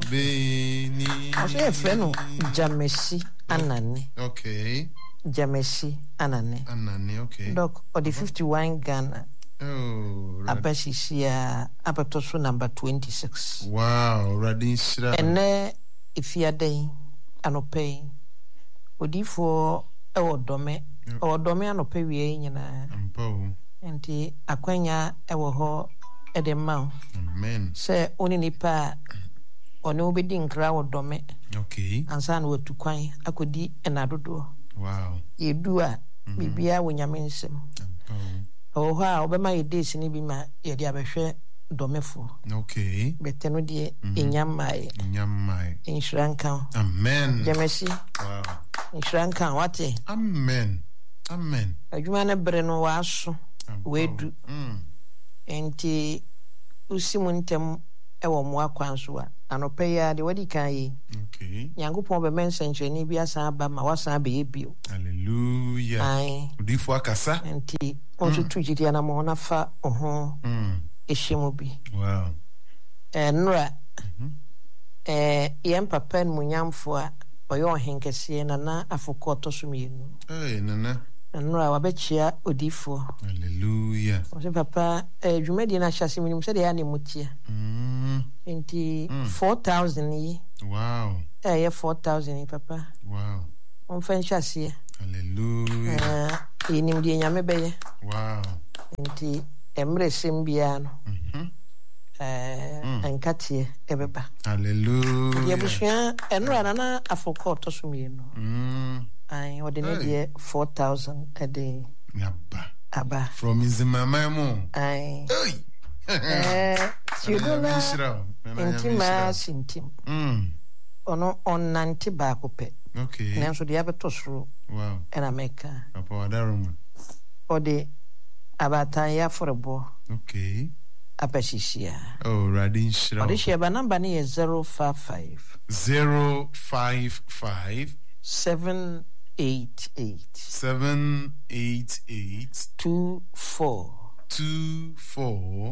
Beni. I say a friend Jamesi Anani. Okay. Jamesi Anani. Okay. Doc or the 51 Ghana. Oh, Abashisia Abatosu number 26. Wow, Radishra. And if you are day anope odifo e wodome odome anope wie nyina ampo enti akwanya e wo ho e de ma amen se oni nipa oni obedi nkra wodome okay ansa na watukwan akodi enadodo wow yedu a bibia wonyame nsem ampo ho a obema yedes ni bi ma ye dia behwe domefo okay beteno de enyamai inshranka amen jamesi wow inshranka wate amen adwuma na bre no waaso wedu enti usimuntem ewo mo akwanso a anope ya de wadi kan yi okay nyankopon be mensencheni bi asan ba ma wasan be ebio hallelujah ai udifo akasa enti onso tujiri na mo na fa oho eshemu bi wow nra yem papa munyamfo a oyo ohenkese na afoko otosumienu nana nra wabechia odifo hallelujah o papa dwumadi na hyase minim se de ya ne mutia enti 4000 yi wow 4000 papa wow on fan hyase hallelujah enim de nyame beye wow enti emre sembia no enkatie ebeba hallelujah yebusua enra na afoko otosumienu ai ordinary de 4000 a day aba from Izimama mo ai Chidona intima sintim ono onnanti ba kope okay nanso de abetosro wow ena meka papa wadarum ode abatan ya forebo okay apashishia oh radin shira ode sheba number ni 055 788 24 25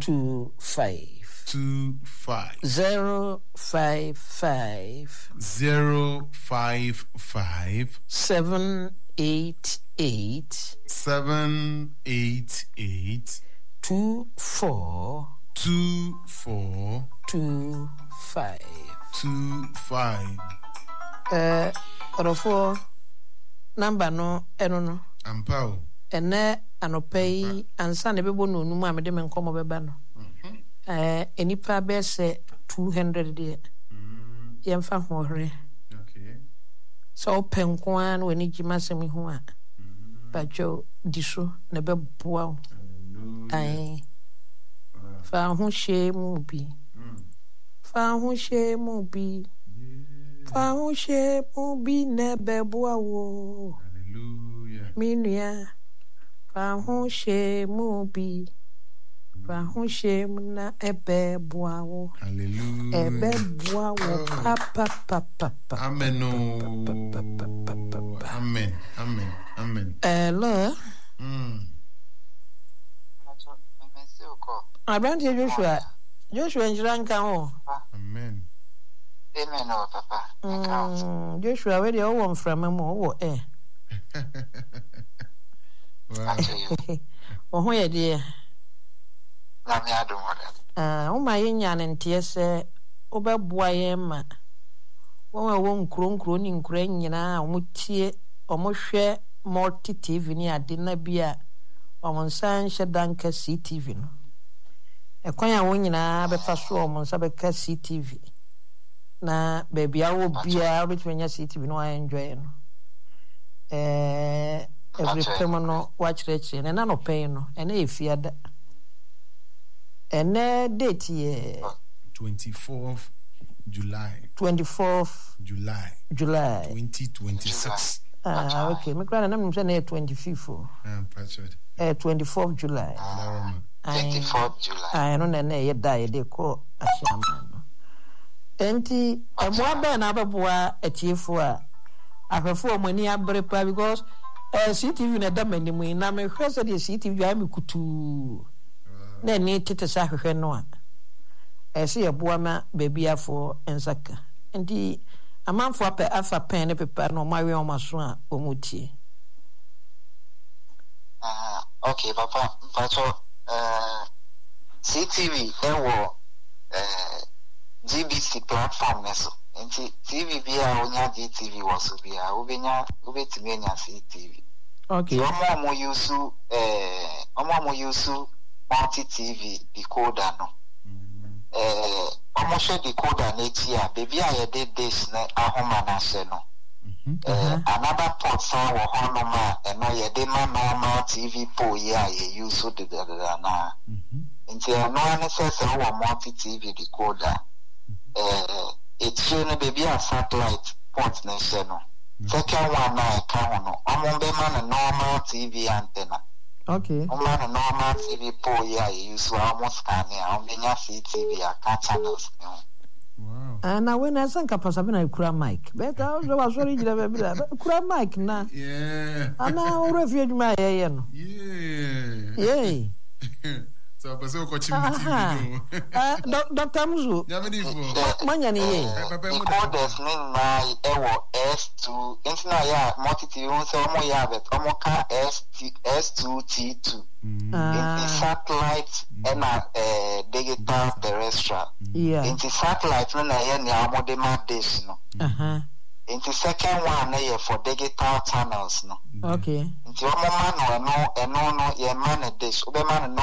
055 788 24 25 orofo number no eno no ampao ene anopei ansa ne bebo no numu amede me nkomo beba no enipa be se 200 de yemfa hohre okay so penkwan no eni gimasem ho a bajo diso ne beboa ai fa ho hye mu bi fa ho hye mu bi fa ho hye mu bi ne beboa wo hallelujah minua fa ho hye mu bi fa ho hye mu na ebeboa wo hallelujah ebeboa wo papa amen amen hello Abranti Joshua njiranka ho amen oh papa Joshua we dey wo mframa mu wo wow ho ye de na me ado wo ma yenya ne ntie se obeboa ye ma wo nkro ni nkro nyina wo tie o mo hwe multi tv ni ade na bia o mo nsan hye danka CTV no ekwan ya wo nyina be fa so o mo nsa be ka CTV na baby awo bia betwenya CTV no enjoy no every permanent watch reach na no pay no ene efiada ene date ye 24th July 2026 okay me kwana na me say na 25th password 24th July 24th July no na ye die de ko asiama no enti emwa be na abeboa atiefo a ahwefo omani abrepa because CTV na damani mu na me hwese de CTV a me kutu na ni tete sa hwehwe no a ese yeboa ma bebiafo ensaka ndi amanfo afa pen ne pepa no mawe o maso a omutie. Okay, Papa, CTV ewo GBC platform neso. Nti TV bia onya GTV waso bia obetimi enya CTV. Okay. Omo yusu multi TV decoder no. Omo share decoder na ti a baby a ye dey dish na ahoma na she no. Another port sa wo hono ma eno ye dey ma normal TV pole ya ye use so de na. Nti no ane se wo multi TV decoder. It's showing baby a satellite port na she no. Second one na ka hono. Omo be ma na normal TV antenna. Okay. Omo na normal TV pole ya ye use so almost scan ya. Omo nya CTV a channels. Wow. Na when I sanka pasabina kura mic. Beta o was sorry jira be bla. Kura mic na. Yeah. Ana o refi adwuma ye no. Yeah. Yey. So person ko chimiti. Dr. Muzo. Manya ni ye. Decoders ni na ewo S2. Intina ya multi TV won se omo ya bet omo ka S2T2. Inti satellite and digital terrestrial. Yeah. Inti satellite na ye ni amode ma dish no. Inti second one na ye for digital channels no. Okay. Inti omo ma no ye man dish. Obe man no